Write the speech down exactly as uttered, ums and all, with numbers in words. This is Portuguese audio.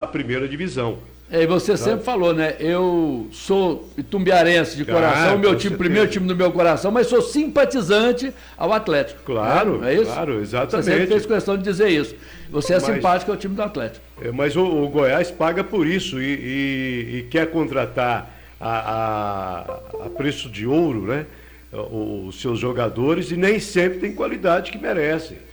primeira divisão. É, e você tá? sempre falou, né? Eu sou itumbiarense de coração, ah, meu time, primeiro time do meu coração, mas sou simpatizante ao Atlético. Claro, né? É isso? claro, exatamente. Você sempre fez questão de dizer isso. Você é mas, simpático ao time do Atlético. É, mas o, o Goiás paga por isso e, e, e quer contratar a, a, a preço de ouro, né? Os seus jogadores, e nem sempre tem qualidade que merecem.